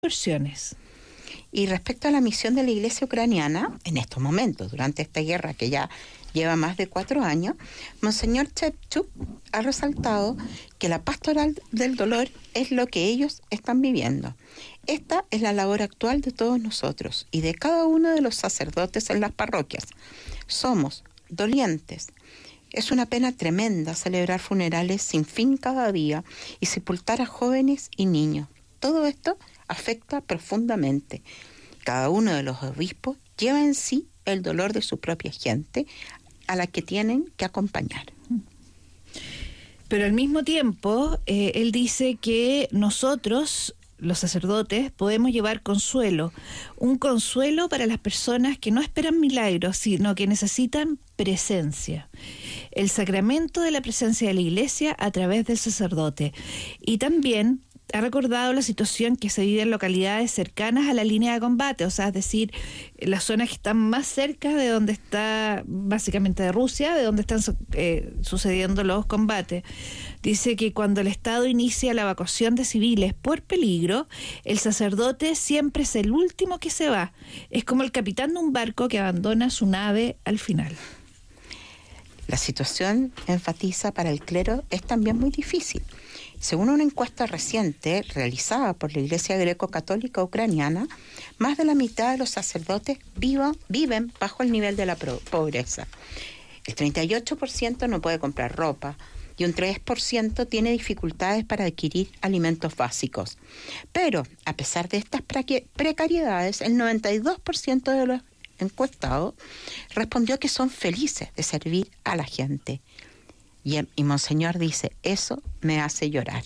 versiones. Y respecto a la misión de la Iglesia ucraniana, en estos momentos, durante esta guerra que ya lleva más de 4 años, Monseñor Shevchuk ha resaltado que la pastoral del dolor es lo que ellos están viviendo. Esta es la labor actual de todos nosotros y de cada uno de los sacerdotes en las parroquias. Somos dolientes. Es una pena tremenda celebrar funerales sin fin cada día y sepultar a jóvenes y niños. Todo esto afecta profundamente. Cada uno de los obispos lleva en sí el dolor de su propia gente a la que tienen que acompañar. Pero al mismo tiempo, él dice que nosotros, los sacerdotes, podemos llevar consuelo, un consuelo para las personas que no esperan milagros, sino que necesitan presencia. El sacramento de la presencia de la Iglesia a través del sacerdote. Y también ha recordado la situación que se vive en localidades cercanas a la línea de combate, o sea, es decir, las zonas que están más cerca de donde está, básicamente de Rusia, de donde están sucediendo los combates. Dice que cuando el Estado inicia la evacuación de civiles por peligro, el sacerdote siempre es el último que se va. Es como el capitán de un barco que abandona su nave al final. La situación, enfatiza, para el clero es también muy difícil. Según una encuesta reciente realizada por la Iglesia Greco-Católica Ucraniana, más de la mitad de los sacerdotes viven bajo el nivel de la pobreza. El 38% no puede comprar ropa y un 3% tiene dificultades para adquirir alimentos básicos. Pero, a pesar de estas precariedades, el 92% de los encuestados respondió que son felices de servir a la gente. Y Monseñor dice, eso me hace llorar.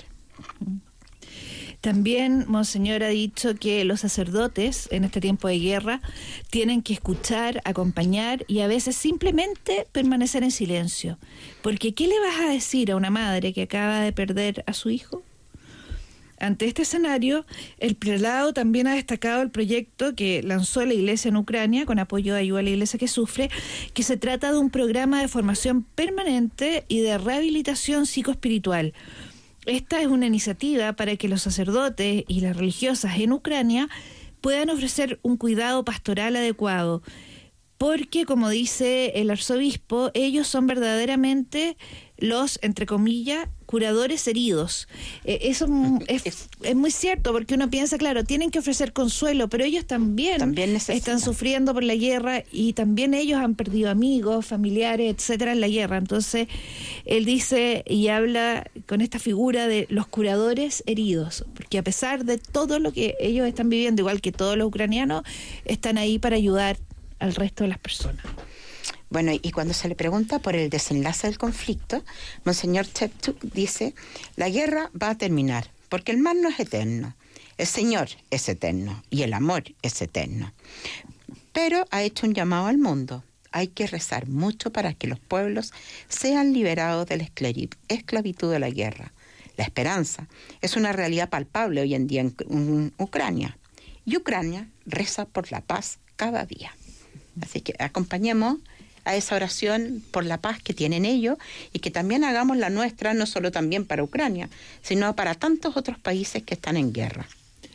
También Monseñor ha dicho que los sacerdotes en este tiempo de guerra tienen que escuchar, acompañar y a veces simplemente permanecer en silencio. Porque ¿qué le vas a decir a una madre que acaba de perder a su hijo? Ante este escenario, el prelado también ha destacado el proyecto que lanzó la Iglesia en Ucrania, con apoyo de Ayuda a la Iglesia que Sufre, que se trata de un programa de formación permanente y de rehabilitación psicoespiritual. Esta es una iniciativa para que los sacerdotes y las religiosas en Ucrania puedan ofrecer un cuidado pastoral adecuado, porque, como dice el arzobispo, ellos son verdaderamente los, entre comillas, curadores heridos. Eso es muy cierto, porque uno piensa, claro, tienen que ofrecer consuelo, pero ellos también están sufriendo por la guerra y también ellos han perdido amigos, familiares, etcétera, en la guerra. Entonces, él dice y habla con esta figura de los curadores heridos, porque a pesar de todo lo que ellos están viviendo, igual que todos los ucranianos, están ahí para ayudar al resto de las personas. Bueno, y cuando se le pregunta por el desenlace del conflicto, Monseñor Shevchuk dice, la guerra va a terminar, porque el mal no es eterno, el Señor es eterno y el amor es eterno. Pero ha hecho un llamado al mundo. Hay que rezar mucho para que los pueblos sean liberados de la esclavitud de la guerra. La esperanza es una realidad palpable hoy en día en Ucrania, y Ucrania reza por la paz cada día. Así que acompañemos a esa oración por la paz que tienen ellos y que también hagamos la nuestra, no solo también para Ucrania, sino para tantos otros países que están en guerra.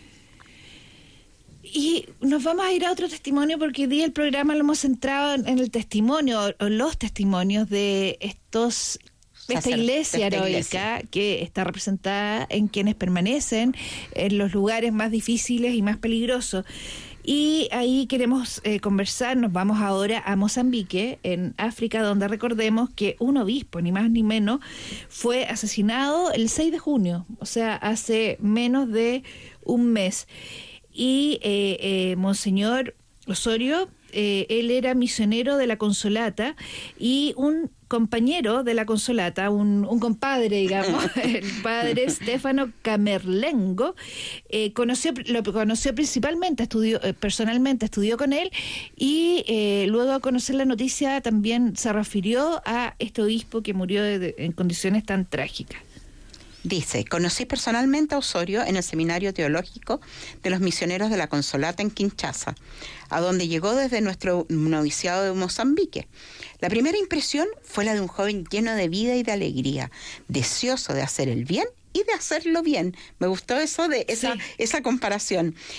Y nos vamos a ir a otro testimonio, porque hoy día el programa lo hemos centrado en el testimonio, o los testimonios de esta iglesia heroica que está representada en quienes permanecen en los lugares más difíciles y más peligrosos. Y ahí queremos conversar. Nos vamos ahora a Mozambique, en África, donde recordemos que un obispo, ni más ni menos, fue asesinado el 6 de junio, o sea, hace menos de un mes. Y Monseñor Osorio, él era misionero de la Consolata, y un compañero de la Consolata, un compadre, digamos, el padre Stefano Camerlengo, lo conoció principalmente, personalmente estudió con él, y luego a conocer la noticia también se refirió a este obispo que murió en condiciones tan trágicas. Dice, conocí personalmente a Osorio en el seminario teológico de los misioneros de la Consolata en Kinshasa, a donde llegó desde nuestro noviciado de Mozambique. La primera impresión fue la de un joven lleno de vida y de alegría, deseoso de hacer el bien y de hacerlo bien. Me gustó eso de esa comparación.